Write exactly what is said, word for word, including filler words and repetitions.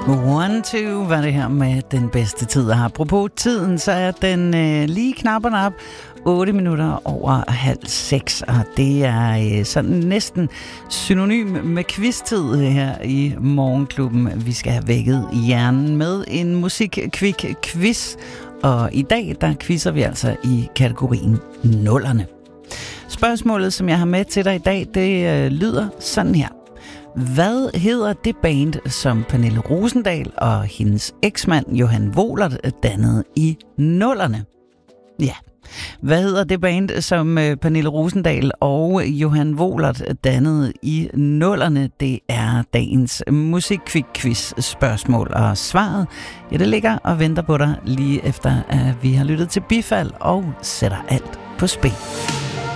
One, two var det her med den bedste tid. Og apropos tiden, så er den øh, lige knap og nap otte minutter over halv seks. Og det er øh, sådan næsten synonym med quiz-tid her i Morgenklubben. Vi skal have vækket hjernen med en musik-kvik-quiz. Og i dag, der quizzer vi altså i kategorien nullerne. Spørgsmålet, som jeg har med til dig i dag, det øh, lyder sådan her. Hvad hedder det band, som Pernille Rosendahl og hendes eksmand Johan Wohlert dannede i nullerne? Ja, hvad hedder det band, som Pernille Rosendahl og Johan Wohlert dannede i nullerne? Det er dagens musik-quiz spørgsmål, og svaret, ja, det ligger og venter på dig lige efter, at vi har lyttet til Bifald og sætter alt på spil.